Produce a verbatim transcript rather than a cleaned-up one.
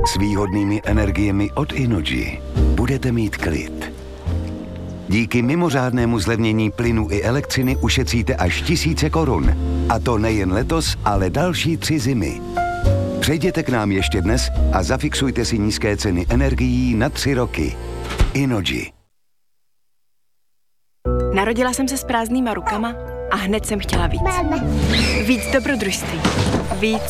S výhodnými energiemi od Innogy budete mít klid. Díky mimořádnému zlevnění plynu i elektřiny ušetříte až tisíce korun. A to nejen letos, ale další tři zimy. Přejděte k nám ještě dnes a zafixujte si nízké ceny energií na tři roky. Innogy. Narodila jsem se s prázdnýma rukama a hned jsem chtěla víc. Víc dobrodružství. Víc